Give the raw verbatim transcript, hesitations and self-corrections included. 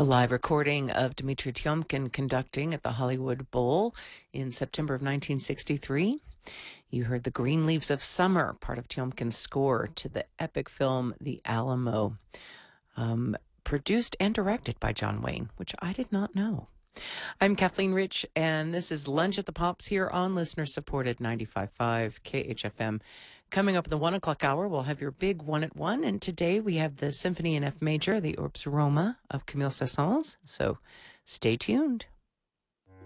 A live recording of Dmitri Tiomkin conducting at the Hollywood Bowl in September of nineteen sixty-three. You heard The Green Leaves of Summer, part of Tiomkin's score to the epic film The Alamo, um, produced and directed by John Wayne, which I did not know. I'm Kathleen Rich, and this is Lunch at the Pops here on listener-supported ninety-five point five K H F M. Coming up in the one o'clock hour, we'll have your big one at one, and today we have the Symphony in F Major, the Urbs Roma of Camille Saint-Saëns, so stay tuned.